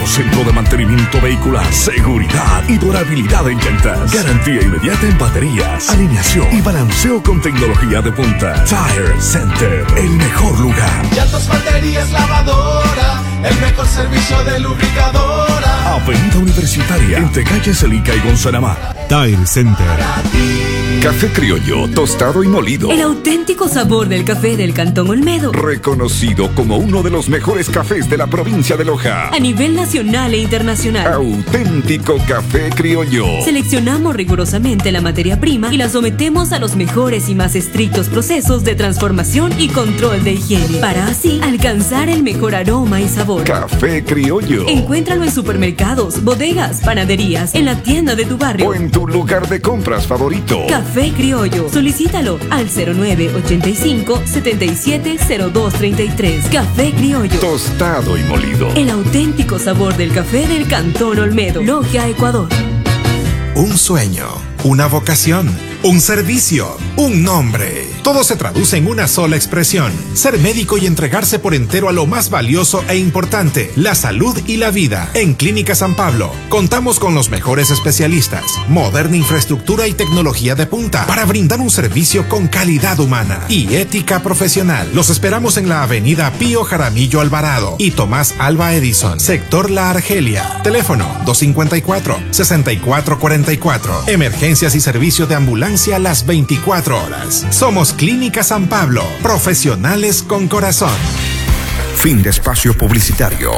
centro de mantenimiento vehicular, seguridad y durabilidad en llantas, garantía inmediata en baterías, alineación y balanceo con tecnología de punta. Tire Center, el mejor lugar. Llantas, baterías, lavadora, el mejor servicio de lubricadora. Avenida Universitaria, entre calles Elica y Gonzanamá. Tire Center. Café criollo, tostado y molido. El auténtico sabor del café del Cantón Olmedo. Reconocido como uno de los mejores cafés de la provincia de Loja. A nivel nacional e internacional. Auténtico café criollo. Seleccionamos rigurosamente la materia prima y la sometemos a los mejores y más estrictos procesos de transformación y control de higiene, para así alcanzar el mejor aroma y sabor. Café criollo. Encuéntralo en supermercados, bodegas, panaderías, en la tienda de tu barrio o en tu lugar de compras favorito. Café Criollo. Solicítalo al 0985-770233. Café Criollo. Tostado y molido. El auténtico sabor del café del Cantón Olmedo. Logia, Ecuador. Un sueño, una vocación, un servicio, un nombre. Todo se traduce en una sola expresión: ser médico y entregarse por entero a lo más valioso e importante, la salud y la vida. En Clínica San Pablo contamos con los mejores especialistas, moderna infraestructura y tecnología de punta para brindar un servicio con calidad humana y ética profesional. Los esperamos en la avenida Pío Jaramillo Alvarado y Tomás Alba Edison, sector La Argelia. Teléfono 254-6444. Emergencias y servicio de ambulancia las 24 horas. Somos Clínica San Pablo, profesionales con corazón. Fin de espacio publicitario.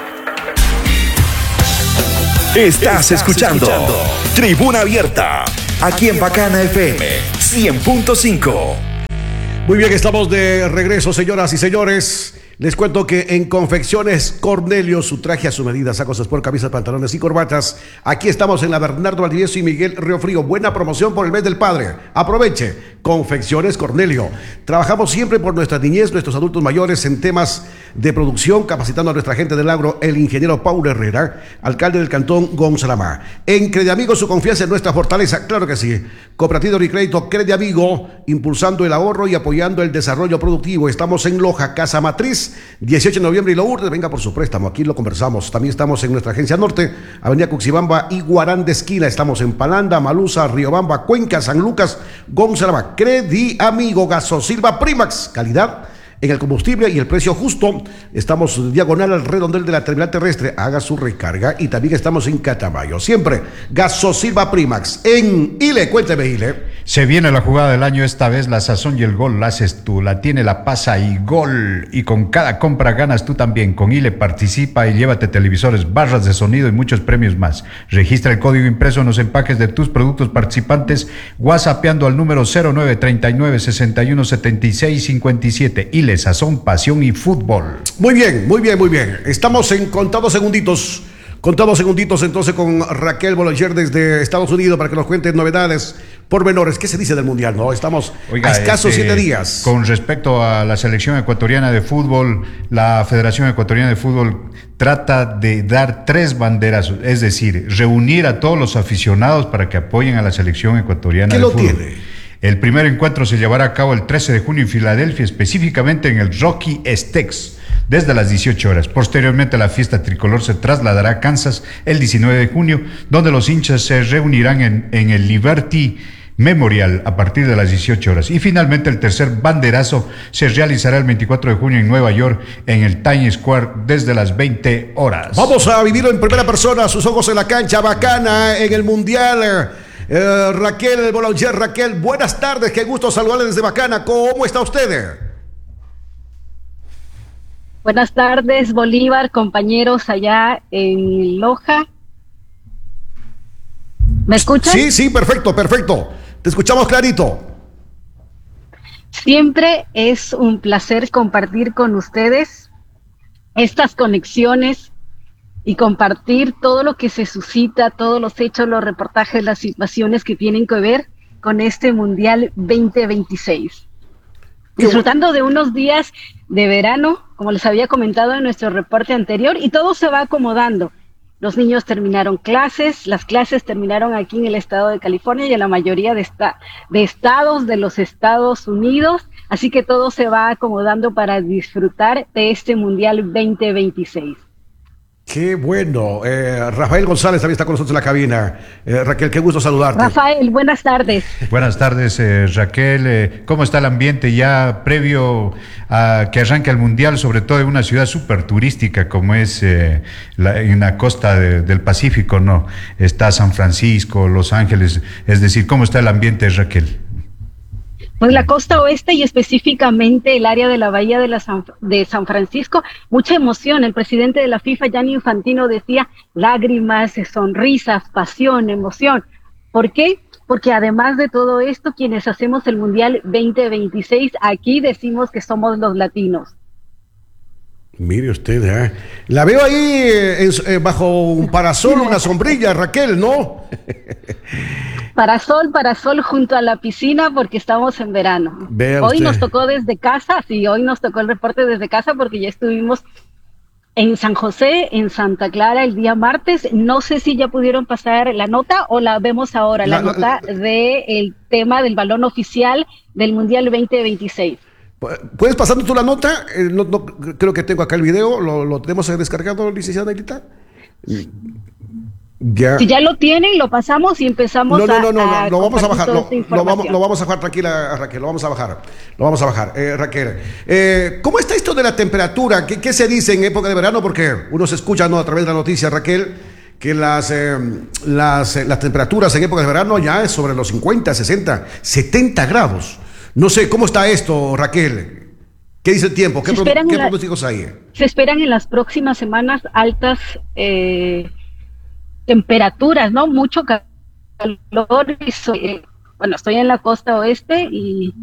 Estás escuchando Tribuna Abierta, aquí en Bacana FM 100.5. Muy bien, estamos de regreso, señoras y señores. Les cuento que en Confecciones Cornelio, su traje a su medida, sacos de sport, camisas, pantalones y corbatas. Aquí estamos en la Bernardo Valdivieso y Miguel Riofrío. Buena promoción por el mes del padre. Aproveche. Confecciones Cornelio. Trabajamos siempre por nuestra niñez, nuestros adultos mayores en temas de producción, capacitando a nuestra gente del agro, el ingeniero Paulo Herrera, alcalde del Cantón Gonzalama. En Crediamigo, su confianza en nuestra fortaleza. Claro que sí. Cooperativa de Crédito Crediamigo, impulsando el ahorro y apoyando el desarrollo productivo. Estamos en Loja, Casa Matriz, 18 de noviembre y Lourdes. Venga por su préstamo, aquí lo conversamos. También estamos en nuestra agencia norte, avenida Cuxibamba y Guarán de Esquina. Estamos en Palanda, Malusa, Riobamba, Cuenca, San Lucas, Gonzalama. Crediamigo, Gasosilva Primax, calidad en el combustible y el precio justo. Estamos diagonal al redondel de la terminal terrestre. Haga su recarga. Y también estamos en Catamayo. Siempre Gasosilva Primax. En Ile, cuénteme, Ile. Se viene la jugada del año. Esta vez la sazón y el gol la haces tú. La tiene, la pasa y gol. Y con cada compra ganas tú también. Con Ile participa y llévate televisores, barras de sonido y muchos premios más. Registra el código impreso en los empaques de tus productos participantes, whatsappeando al número 0939-617657. Ile, sazón, pasión y fútbol. Muy bien, muy bien, muy bien. Estamos en contados segunditos entonces con Raquel Boulanger desde Estados Unidos para que nos cuente novedades pormenores. ¿Qué se dice del Mundial? No, estamos a escasos 7 días. Con respecto a la selección ecuatoriana de fútbol, la Federación Ecuatoriana de Fútbol trata de dar 3 banderas, es decir, reunir a todos los aficionados para que apoyen a la selección ecuatoriana de fútbol. ¿Qué lo tiene? El primer encuentro se llevará a cabo el 13 de junio en Filadelfia, específicamente en el Rocky Steaks, desde las 18 horas. Posteriormente, la fiesta tricolor se trasladará a Kansas el 19 de junio, donde los hinchas se reunirán en el Liberty Memorial a partir de las 18 horas. Y finalmente, el tercer banderazo se realizará el 24 de junio en Nueva York, en el Times Square, desde las 20 horas. Vamos a vivirlo en primera persona, sus ojos en la cancha, Bacana, en el Mundial. Raquel Boulanger. Raquel, buenas tardes, qué gusto saludarle desde Bacana. ¿Cómo está usted? Buenas tardes, Bolívar, compañeros allá en Loja. ¿Me escuchan? Sí, perfecto. Te escuchamos clarito. Siempre es un placer compartir con ustedes estas conexiones y compartir todo lo que se suscita, todos los hechos, los reportajes, las situaciones que tienen que ver con este Mundial 2026. Disfrutando de unos días de verano, como les había comentado en nuestro reporte anterior, y todo se va acomodando. Los niños terminaron clases, las clases terminaron aquí en el estado de California y en la mayoría de estados de los Estados Unidos, así que todo se va acomodando para disfrutar de este Mundial 2026. Qué bueno. Rafael González también está con nosotros en la cabina. Raquel, qué gusto saludarte. Rafael, buenas tardes. Buenas tardes, Raquel. ¿Cómo está el ambiente ya previo a que arranque el Mundial, sobre todo en una ciudad súper turística como es en la costa del Pacífico, ¿no? Está San Francisco, Los Ángeles. Es decir, ¿cómo está el ambiente, Raquel? Pues la costa oeste y específicamente el área de la bahía de San Francisco, mucha emoción. El presidente de la FIFA, Gianni Infantino, decía lágrimas, sonrisas, pasión, emoción. ¿Por qué? Porque además de todo esto, quienes hacemos el Mundial 2026, aquí decimos que somos los latinos. Mire usted, la veo ahí bajo un parasol, una sombrilla, Raquel, ¿no? Parasol junto a la piscina porque estamos en verano. Hoy nos tocó desde casa, sí, hoy nos tocó el reporte desde casa porque ya estuvimos en San José, en Santa Clara el día martes. No sé si ya pudieron pasar la nota o la vemos ahora, la nota del tema del balón oficial del Mundial 2026. ¿Puedes pasarnos tú la nota? No, creo que tengo acá el video. ¿Lo tenemos descargado, licenciada Negrita? Ya. Si ya lo tienen, lo pasamos y empezamos lo vamos a bajar. Lo vamos a bajar, tranquila, Raquel. Lo vamos a bajar. Raquel, ¿cómo está esto de la temperatura? ¿Qué se dice en época de verano? Porque uno se escucha, ¿no?, a través de la noticia, Raquel, que las temperaturas en época de verano ya es sobre los 50, 60, 70 grados. No sé, ¿cómo está esto, Raquel? ¿Qué dice el tiempo? ¿Qué pronósticos hay? Se esperan en las próximas semanas altas temperaturas, ¿no? Mucho calor. Bueno, estoy en la costa oeste y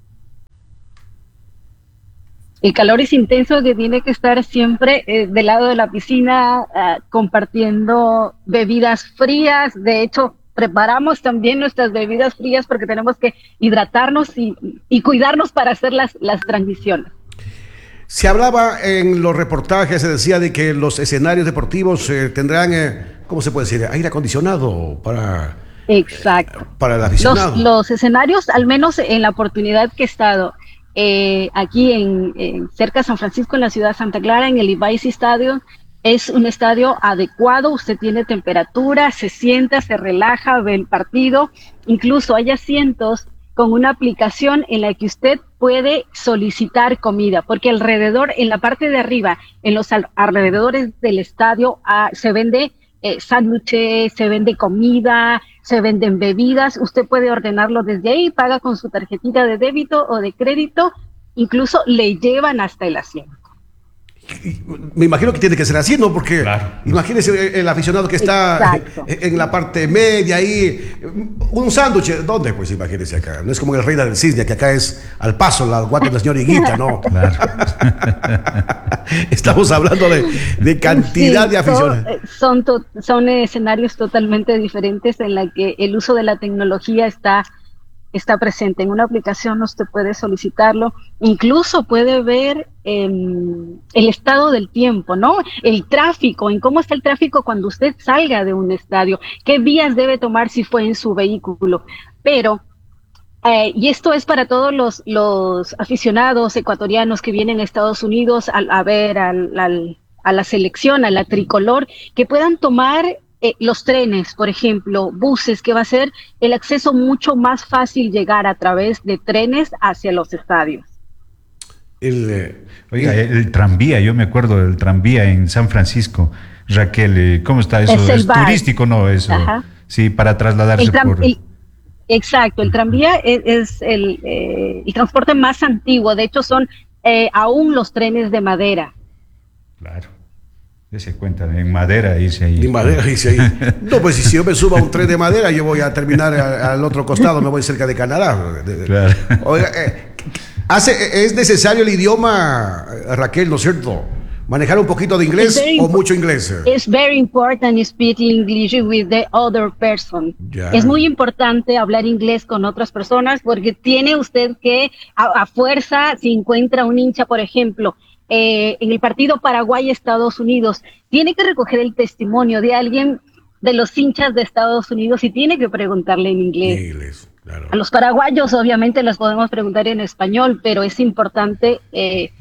el calor es intenso, que tiene que estar siempre del lado de la piscina compartiendo bebidas frías. De hecho, preparamos también nuestras bebidas frías porque tenemos que hidratarnos y cuidarnos para hacer las transmisiones. Se hablaba en los reportajes, se decía de que los escenarios deportivos tendrán, ¿cómo se puede decir?, aire acondicionado para... Exacto. Para el aficionado. Los escenarios, al menos en la oportunidad que he estado aquí en cerca de San Francisco, en la ciudad de Santa Clara, en el Levi's Stadium, es un estadio adecuado. Usted tiene temperatura, se sienta, se relaja, ve el partido. Incluso hay asientos con una aplicación en la que usted puede solicitar comida, porque alrededor, en la parte de arriba, en los alrededores del estadio, se vende sándwiches, se vende comida, se venden bebidas. Usted puede ordenarlo desde ahí, paga con su tarjetita de débito o de crédito, incluso le llevan hasta el asiento. Me imagino que tiene que ser así, ¿no? Porque imagínese el aficionado que está en la parte media ahí, un sándwich, ¿dónde? Pues imagínese acá, no es como el Reina del Cisne, que acá es al paso, la guata de la señora Higuita, ¿no? Claro. Estamos hablando de cantidad de aficionados. Son escenarios totalmente diferentes en la que el uso de la tecnología está presente. En una aplicación usted puede solicitarlo, incluso puede ver el estado del tiempo, ¿no? El tráfico, en cómo está el tráfico cuando usted salga de un estadio, qué vías debe tomar si fue en su vehículo. Pero, y esto es para todos los aficionados ecuatorianos que vienen a Estados Unidos a ver a la selección, a la tricolor, que puedan tomar los trenes, por ejemplo, buses, que va a ser el acceso mucho más fácil llegar a través de trenes hacia los estadios. El tranvía, yo me acuerdo del tranvía en San Francisco. Raquel, ¿cómo está eso? ¿Es turístico, no? Eso. Ajá. Sí, para trasladarse Exacto, el tranvía es el transporte más antiguo. De hecho, son aún los trenes de madera. Claro. Se cuenta, en madera dice ahí. En madera dice ahí. No, pues si yo me subo a un tren de madera, yo voy a terminar al otro costado, me voy cerca de Canadá. Claro. Oiga, ¿es necesario el idioma, Raquel, no es cierto? ¿Manejar un poquito de inglés o mucho inglés? It's very important speak English with the other person. Yeah. Es muy importante hablar inglés con otras personas porque tiene usted que, a fuerza, si encuentra un hincha, por ejemplo, en el partido Paraguay-Estados Unidos, tiene que recoger el testimonio de alguien de los hinchas de Estados Unidos y tiene que preguntarle en inglés. Claro. A los paraguayos obviamente les podemos preguntar en español, pero es importante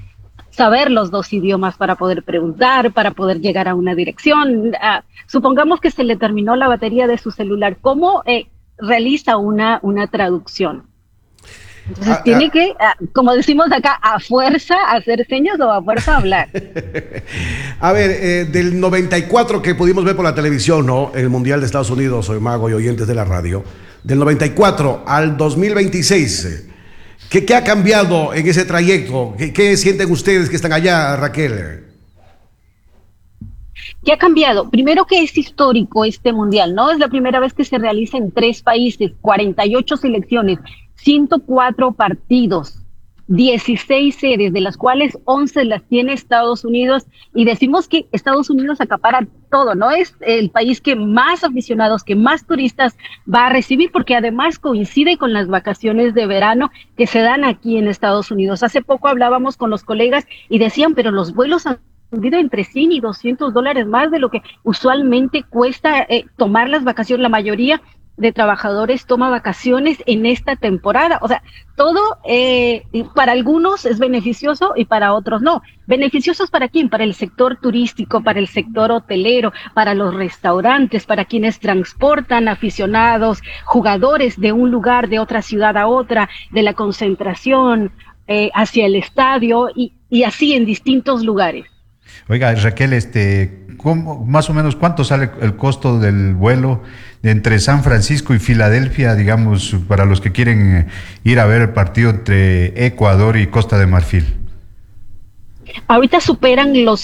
saber los dos idiomas para poder preguntar, para poder llegar a una dirección. Supongamos que se le terminó la batería de su celular. ¿Cómo realiza una traducción? Entonces tiene que, como decimos acá, a fuerza hacer señas o a fuerza hablar. A ver, del 94 que pudimos ver por la televisión, ¿no? El Mundial de Estados Unidos, soy Mago y oyentes de la radio, del 94 al 2026, ¿qué ha cambiado en ese trayecto? ¿Qué sienten ustedes que están allá, Raquel? ¿Qué ha cambiado? Primero que es histórico este mundial, ¿no? Es la primera vez que se realiza en 3 países, 48 selecciones, 104 partidos, 16 sedes, de las cuales 11 las tiene Estados Unidos, y decimos que Estados Unidos acapara todo, ¿no? Es el país que más aficionados, que más turistas va a recibir, porque además coincide con las vacaciones de verano que se dan aquí en Estados Unidos. Hace poco hablábamos con los colegas y decían, pero los vuelos han subido entre $100 y $200 más de lo que usualmente cuesta tomar las vacaciones. La mayoría de trabajadores toma vacaciones en esta temporada. O sea, todo para algunos es beneficioso y para otros no. ¿Beneficiosos para quién? Para el sector turístico, para el sector hotelero, para los restaurantes, para quienes transportan aficionados, jugadores de un lugar, de otra ciudad a otra, de la concentración hacia el estadio y así en distintos lugares. Oiga, Raquel, más o menos cuánto sale el costo del vuelo entre San Francisco y Filadelfia, digamos, para los que quieren ir a ver el partido entre Ecuador y Costa de Marfil? Ahorita superan los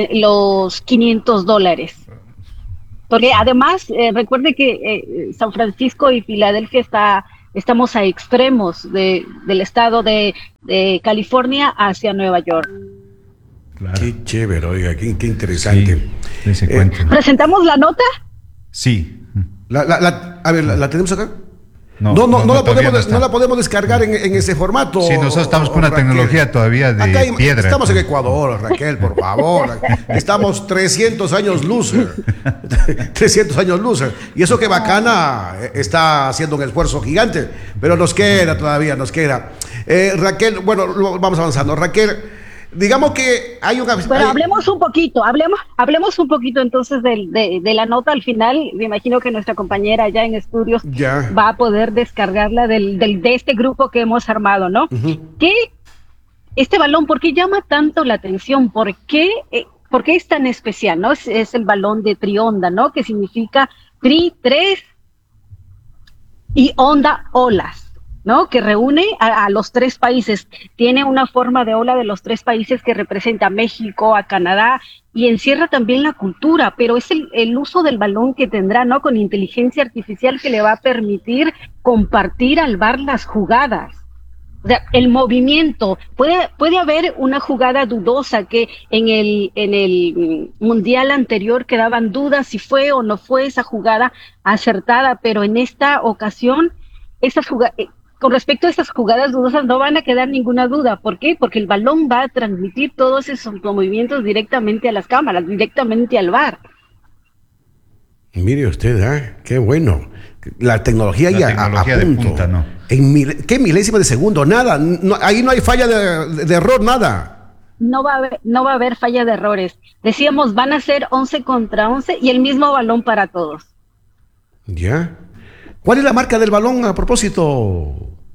$500. Porque además, recuerde que San Francisco y Filadelfia estamos a extremos del estado de California hacia Nueva York. Claro. Qué chévere, oiga, qué interesante. Sí, ¿Presentamos la nota? Sí. A ver, ¿la tenemos acá? No la podemos descargar en ese formato. Sí, nosotros estamos con una Raquel. Tecnología todavía de acá piedra. Estamos en Ecuador, Raquel, por favor. Estamos 300 años loser. 300 años loser. Y eso que Bacana está haciendo un esfuerzo gigante, pero nos queda todavía, Raquel, bueno, vamos avanzando. Raquel, digamos que hay una... Bueno, hablemos un poquito entonces de la nota al final. Me imagino que nuestra compañera allá en estudios va a poder descargarla de este grupo que hemos armado, ¿no? Uh-huh. Este balón, ¿por qué llama tanto la atención? ¿Por qué es tan especial, no? Es el balón de trionda, ¿no? Que significa tres y onda, olas, ¿no? Que reúne a los 3 países. Tiene una forma de ola de los 3 países que representa a México, a Canadá, y encierra también la cultura, pero es el uso del balón que tendrá, ¿no? Con inteligencia artificial que le va a permitir compartir al VAR las jugadas. O sea, el movimiento, puede haber una jugada dudosa que en el mundial anterior quedaban dudas si fue o no fue esa jugada acertada, pero en esta ocasión con respecto a esas jugadas dudosas no van a quedar ninguna duda. ¿Por qué? Porque el balón va a transmitir todos esos movimientos directamente a las cámaras, directamente al VAR. Mire usted, qué bueno. La tecnología de punta, ¿no? ¿Qué milésima de segundo? Nada. No, ahí no hay falla de error, nada. No va a haber falla de errores. Decíamos, van a ser 11 contra 11 y el mismo balón para todos. Ya. ¿Cuál es la marca del balón a propósito?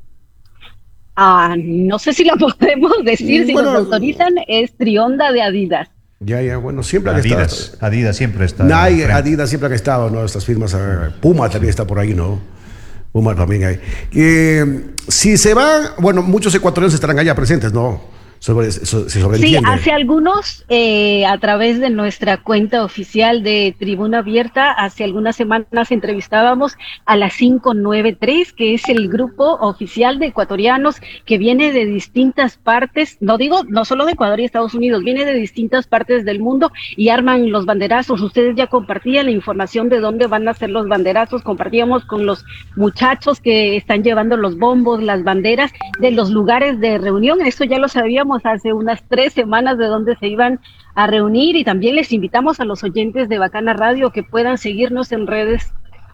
No sé si la podemos decir, si nos autorizan, es Trionda de Adidas. Ya, bueno, siempre han estado. Adidas siempre está. Nike, Adidas siempre han estado, ¿no? Estas firmas, Puma también está por ahí, ¿no? Puma también hay. Si se va, bueno, muchos ecuatorianos estarán allá presentes, ¿no? Se sobreentiende. Sí, hace algunos, a través de nuestra cuenta oficial de Tribuna Abierta, hace algunas semanas entrevistábamos a la 593, que es el grupo oficial de ecuatorianos que viene de distintas partes, no solo de Ecuador y Estados Unidos, viene de distintas partes del mundo y arman los banderazos. Ustedes ya compartían la información de dónde van a ser los banderazos, compartíamos con los muchachos que están llevando los bombos, las banderas de los lugares de reunión. Eso ya lo sabíamos hace unas 3 semanas de dónde se iban a reunir, y también les invitamos a los oyentes de Bacana Radio que puedan seguirnos en redes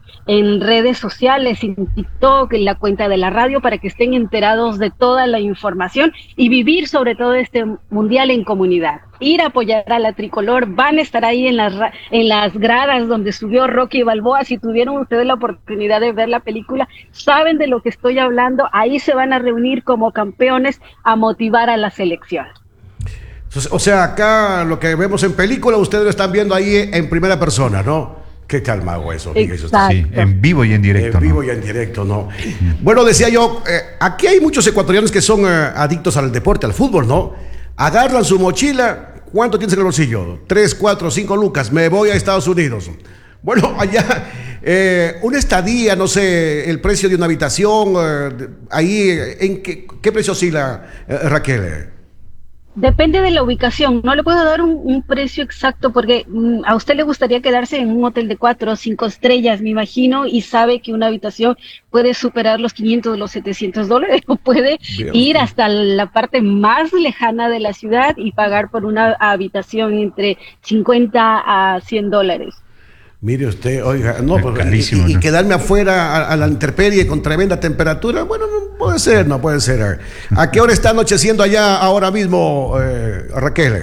en redes sociales, en TikTok, en la cuenta de la radio, para que estén enterados de toda la información y vivir sobre todo este mundial en comunidad. Ir a apoyar a la tricolor, van a estar ahí en las gradas donde subió Rocky Balboa. Si tuvieron ustedes la oportunidad de ver la película, saben de lo que estoy hablando. Ahí se van a reunir como campeones a motivar a la selección. O sea, acá lo que vemos en película, ustedes lo están viendo ahí en primera persona, ¿no? Qué calmado eso. Sí, en vivo y en directo. En vivo y en directo, ¿no? Bueno, decía yo, aquí hay muchos ecuatorianos que son adictos al deporte, al fútbol, ¿no? Agarran su mochila, ¿cuánto tienes en el bolsillo? 3, 4, 5 lucas, me voy a Estados Unidos. Bueno, allá, una estadía, no sé, el precio de una habitación, ahí, ¿en qué precio oscila, Raquel? Depende de la ubicación, no le puedo dar un precio exacto porque a usted le gustaría quedarse en un hotel de 4 o 5 estrellas, me imagino, y sabe que una habitación puede superar los 500 o los $700, o puede ir hasta la parte más lejana de la ciudad y pagar por una habitación entre 50 a $100. Mire usted, oiga, no, pues, carísimo, y ¿no? quedarme afuera a la intemperie con tremenda temperatura, bueno, no puede ser, no puede ser. ¿A qué hora está anocheciendo allá ahora mismo, Raquel?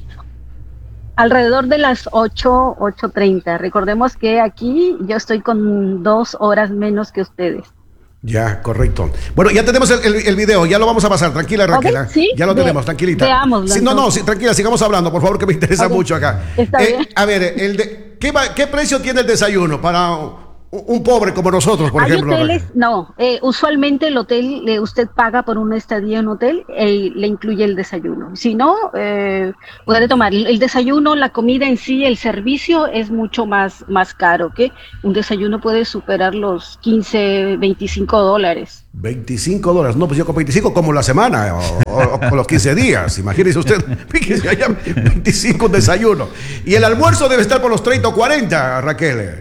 Alrededor de las 8:30. Recordemos que aquí yo estoy con 2 horas menos que ustedes. Ya, correcto. Bueno, ya tenemos el video, ya lo vamos a pasar, tranquila, Raquel. Okay, sí, ya lo tenemos, tranquilita. Veámoslo. Sí, no, sí, tranquila, sigamos hablando, por favor, que me interesa mucho acá. Está bien. A ver, ¿qué precio tiene el desayuno para un pobre como nosotros, por ejemplo? Hoteles, no, usualmente el hotel, usted paga por una estadía en hotel, le incluye el desayuno. Si no, puede tomar el desayuno, la comida en sí, el servicio es mucho más caro, que un desayuno puede superar los $15, $25. $25, no, pues yo con 25 como la semana o con los 15 días, imagínese usted, fíjese allá, 25 desayuno. Y el almuerzo debe estar por los 30 o 40, Raquel.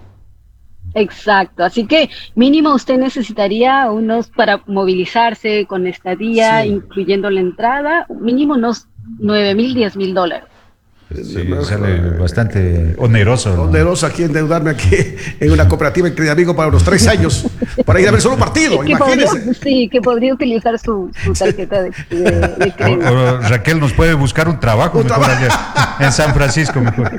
Exacto, así que mínimo usted necesitaría unos para movilizarse con estadía, sí, incluyendo la entrada, mínimo unos $9,000, $10,000. Sí, sale bastante oneroso, ¿no? Oneroso aquí endeudarme aquí en una cooperativa en Crédito Amigo para unos 3 años para ir a ver solo un partido, imagínese. Que podría utilizar su tarjeta de crédito. O Raquel nos puede buscar un trabajo mejor allá en San Francisco mejor.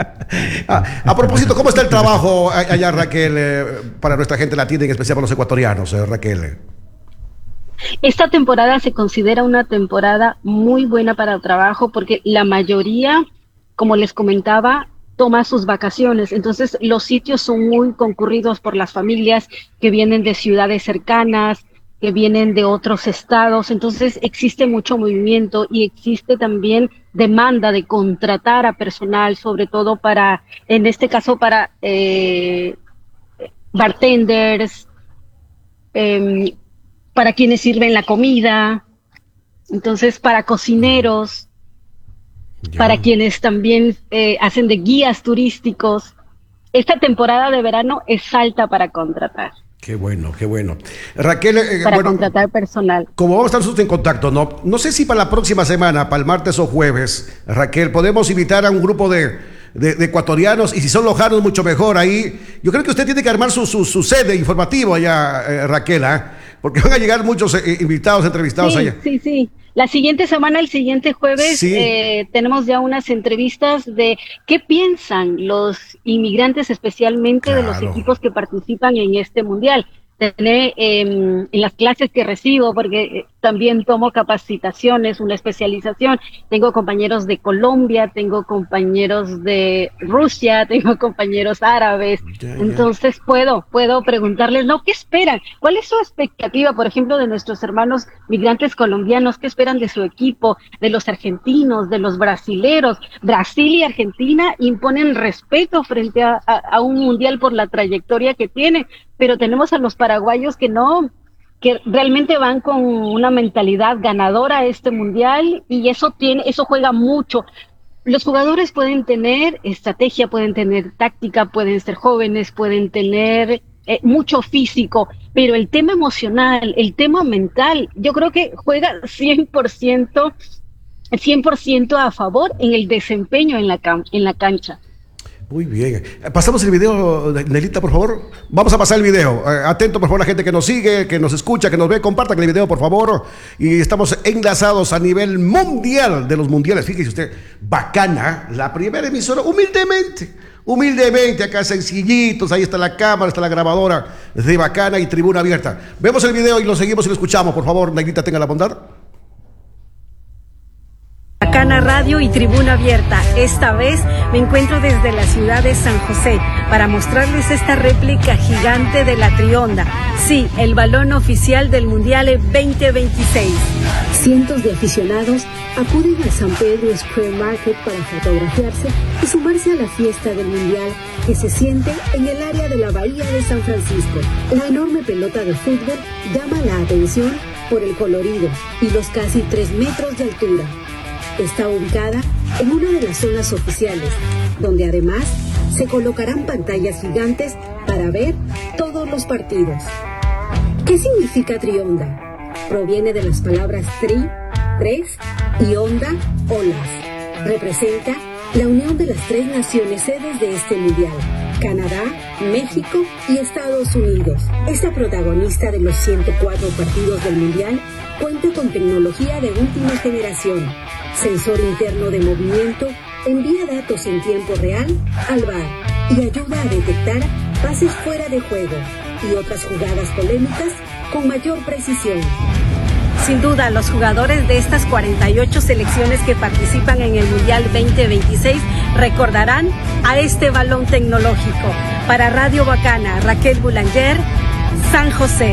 A propósito, ¿cómo está el trabajo allá, Raquel, para nuestra gente latina, en especial para los ecuatorianos, Raquel? Esta temporada se considera una temporada muy buena para el trabajo porque la mayoría, como les comentaba, toma sus vacaciones. Entonces los sitios son muy concurridos por las familias que vienen de ciudades cercanas, que vienen de otros estados. Entonces existe mucho movimiento y existe también demanda de contratar a personal, sobre todo para, en este caso, para bartenders, para quienes sirven la comida, entonces para cocineros, para quienes también hacen de guías turísticos. Esta temporada de verano es alta para contratar. Qué bueno, qué bueno. Raquel, para contratar personal. Como vamos a estar nosotros en contacto, no sé si para la próxima semana, para el martes o jueves, Raquel, podemos invitar a un grupo de ecuatorianos, y si son lojanos mucho mejor ahí. Yo creo que usted tiene que armar su sede informativo allá, Raquel, porque van a llegar muchos invitados, entrevistados allá. Sí. La siguiente semana, el siguiente jueves, tenemos ya unas entrevistas de qué piensan los inmigrantes, especialmente de los equipos que participan en este mundial. En las clases que recibo, porque también tomo capacitaciones, una especialización. Tengo compañeros de Colombia, tengo compañeros de Rusia, tengo compañeros árabes. Entonces puedo preguntarles, ¿qué esperan? ¿Cuál es su expectativa, por ejemplo, de nuestros hermanos migrantes colombianos? ¿Qué esperan de su equipo, de los argentinos, de los brasileros? Brasil y Argentina imponen respeto frente a un mundial por la trayectoria que tienen, pero tenemos a los paraguayos que realmente van con una mentalidad ganadora a este mundial, y eso juega mucho. Los jugadores pueden tener estrategia, pueden tener táctica, pueden ser jóvenes, pueden tener mucho físico, pero el tema emocional, el tema mental, yo creo que juega 100% a favor en el desempeño en la cancha. Muy bien. Pasamos el video, Nelita, por favor. Vamos a pasar el video. Atento, por favor, la gente que nos sigue, que nos escucha, que nos ve. Compartan el video, por favor. Y estamos enlazados a nivel mundial de los mundiales. Fíjese usted, Bacana, la primera emisora, humildemente, acá sencillitos. Ahí está la cámara, está la grabadora de Bacana y Tribuna Abierta. Vemos el video y lo seguimos y lo escuchamos. Por favor, Negrita, tenga la bondad. Bacana Radio y Tribuna Abierta. Esta vez me encuentro desde la ciudad de San José para mostrarles esta réplica gigante de la Trionda. Sí, el balón oficial del Mundial 2026. Cientos de aficionados acuden al San Pedro Square Market para fotografiarse y sumarse a la fiesta del Mundial que se siente en el área de la Bahía de San Francisco. La enorme pelota de fútbol llama la atención por el colorido y los casi 3 metros de altura. Está ubicada en una de las zonas oficiales, donde además se colocarán pantallas gigantes para ver todos los partidos. ¿Qué significa Trionda? Proviene de las palabras tri, 3 y onda, olas. Representa la unión de las 3 naciones sedes de este mundial: Canadá, México y Estados Unidos. Esta protagonista de los 104 partidos del mundial cuenta con tecnología de última generación. Sensor interno de movimiento envía datos en tiempo real al VAR y ayuda a detectar pases fuera de juego y otras jugadas polémicas con mayor precisión. Sin duda, los jugadores de estas 48 selecciones que participan en el Mundial 2026 recordarán a este balón tecnológico. Para Radio Bacana, Raquel Boulanger, San José.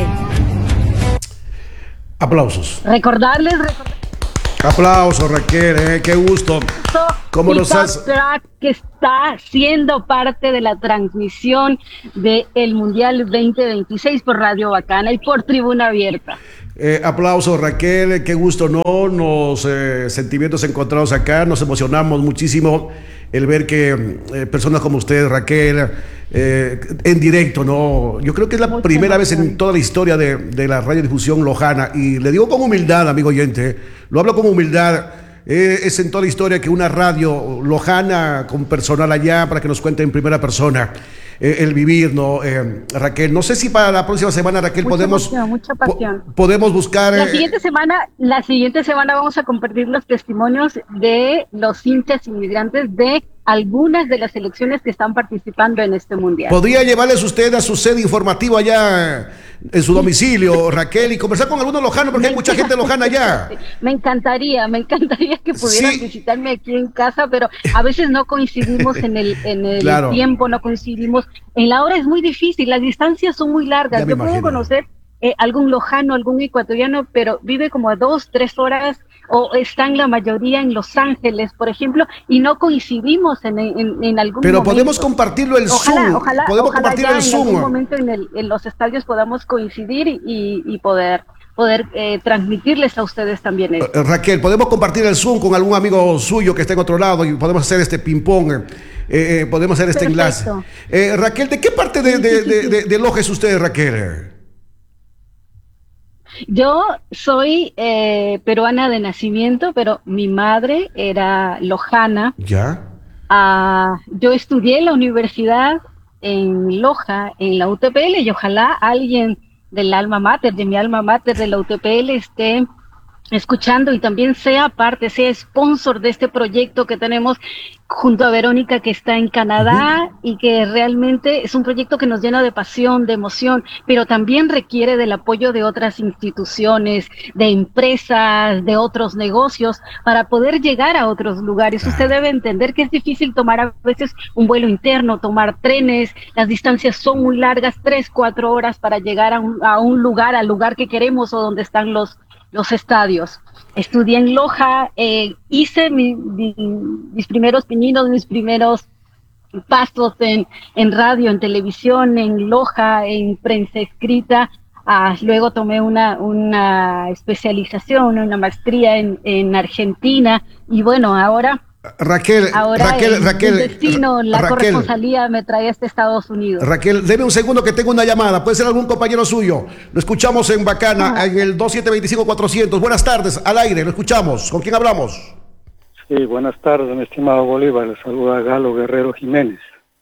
Aplausos. Recordarles. Aplausos, Raquel, qué gusto. ¿Cómo nos has... que está siendo parte de la transmisión del Mundial 2026 por Radio Bacana y por Tribuna Abierta. Aplausos, Raquel, qué gusto, ¿no? Sentimientos encontrados acá, nos emocionamos muchísimo el ver que personas como usted, Raquel, en directo, ¿no? Yo creo que es la primera vez en toda la historia de la radiodifusión lojana, y le digo con humildad, amigo oyente, lo hablo con humildad. Es en toda la historia que una radio lojana con personal allá para que nos cuente en primera persona el vivir, ¿no? Raquel, no sé si para la próxima semana, Raquel, mucha pasión. Podemos buscar... La siguiente semana vamos a compartir los testimonios de los hinchas inmigrantes de algunas de las selecciones que están participando en este mundial. ¿Podría llevarles usted a su sede informativa allá en su domicilio, Raquel, y conversar con algunos lojanos, porque hay mucha gente lojana allá? Me encantaría que pudieran visitarme aquí en casa, pero a veces no coincidimos en el claro. tiempo, no coincidimos. En la hora es muy difícil, las distancias son muy largas. Yo puedo conocer algún lojano, algún ecuatoriano, pero vive como a 2-3 horas, o están la mayoría en Los Ángeles, por ejemplo, y no coincidimos en algún pero momento. Podemos compartirlo el Zoom. Podemos compartirlo el Zoom. En algún momento en los estadios podamos coincidir y poder transmitirles a ustedes también esto. Raquel, podemos compartir el Zoom con algún amigo suyo que esté en otro lado y podemos hacer este ping-pong, podemos hacer este enlace. Raquel, ¿de qué parte de Loja es usted, Raquel? Yo soy peruana de nacimiento, pero mi madre era lojana. ¿Ya? Yo estudié en la universidad en Loja, en la UTPL, y ojalá alguien del alma mater, de mi alma mater de la UTPL, esté escuchando y también sea parte, sea sponsor de este proyecto que tenemos junto a Verónica, que está en Canadá, y que realmente es un proyecto que nos llena de pasión, de emoción, pero también requiere del apoyo de otras instituciones, de empresas, de otros negocios, para poder llegar a otros lugares. Usted debe entender que es difícil tomar a veces un vuelo interno, tomar trenes, las distancias son muy largas, 3-4 horas para llegar a un lugar, al lugar que queremos o donde están los estadios. Estudié en Loja, hice mis primeros pininos, mis primeros pasos en radio, en televisión, en Loja, en prensa escrita. Luego tomé una especialización, una maestría en Argentina, y bueno, ahora Raquel, la corresponsalía me trae hasta Estados Unidos. Raquel, deme un segundo que tengo una llamada. Puede ser algún compañero suyo. Lo escuchamos en Bacana, en el 2725-400. Buenas tardes, al aire, lo escuchamos. ¿Con quién hablamos? Sí, buenas tardes, mi estimado Bolívar. Le saluda Galo Guerrero Jiménez.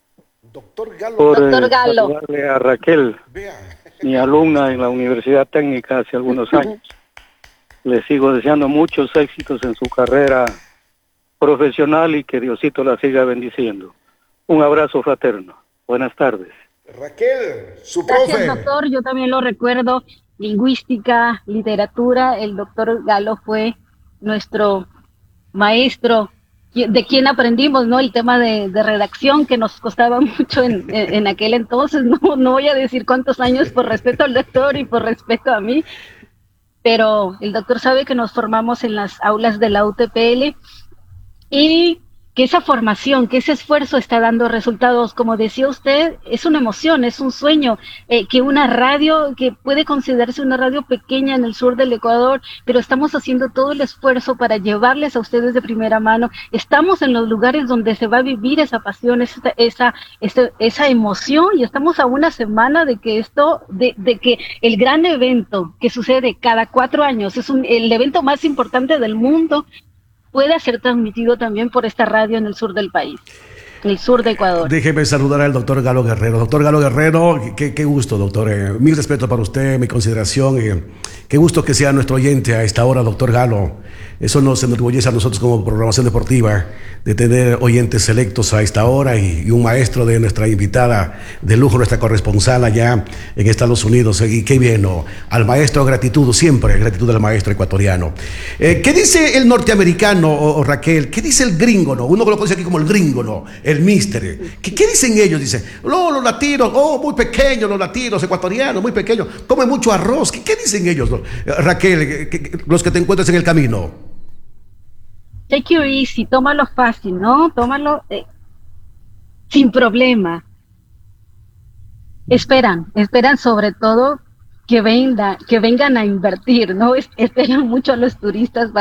Doctor Galo. Por Doctor Galo. saludarle a Raquel, mi alumna en la Universidad Técnica hace algunos años. Le sigo deseando muchos éxitos en su carrera profesional y que Diosito la siga bendiciendo. Un abrazo fraterno. Buenas tardes. Raquel, su profe. Gracias, doctor. Yo también lo recuerdo. Lingüística, literatura. El doctor Galo fue nuestro maestro, de quien aprendimos, ¿no? El tema de redacción que nos costaba mucho en aquel entonces. No voy a decir cuántos años por respeto al doctor y por respeto a mí, pero el doctor sabe que nos formamos en las aulas de la UTPL y que esa formación, que ese esfuerzo está dando resultados. Como decía usted, es una emoción, es un sueño, que una radio, que puede considerarse una radio pequeña en el sur del Ecuador, pero estamos haciendo todo el esfuerzo para llevarles a ustedes de primera mano. Estamos en los lugares donde se va a vivir esa pasión, esa emoción, y estamos a una semana de que de que el gran evento que sucede cada 4 años, es el evento más importante del mundo, pueda ser transmitido también por esta radio en el sur del país, en el sur de Ecuador. Déjeme saludar al doctor Galo Guerrero. Doctor Galo Guerrero, qué gusto, doctor. Mi respeto para usted, mi consideración. Qué gusto que sea nuestro oyente a esta hora, doctor Galo. Eso nos enorgullece a nosotros como programación deportiva, de tener oyentes selectos a esta hora y un maestro de nuestra invitada de lujo, nuestra corresponsal allá en Estados Unidos. Y qué bien, ¿no? Al maestro, gratitud, siempre gratitud al maestro ecuatoriano. ¿Qué dice el norteamericano, o Raquel? ¿Qué dice el gringo, no? Uno lo conoce aquí como el gringo, ¿no? El mister. ¿Qué dicen ellos? Dicen, los latinos, muy pequeños los latinos, ecuatorianos, muy pequeños, comen mucho arroz. ¿Qué dicen ellos, no? Raquel, los que te encuentras en el camino. Take it easy, tómalo fácil, ¿no? Tómalo sin problema. Esperan sobre todo que vengan a invertir, ¿no? Esperan mucho a los turistas